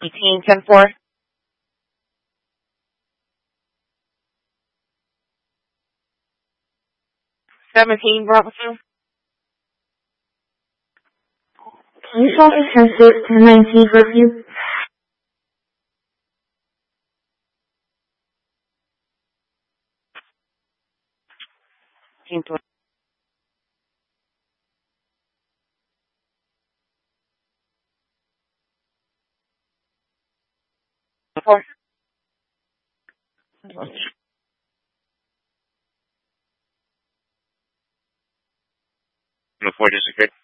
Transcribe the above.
18-10-4. 17 Bravo 2. Police officer 1019 review. 18-20. 4. 4 disappeared.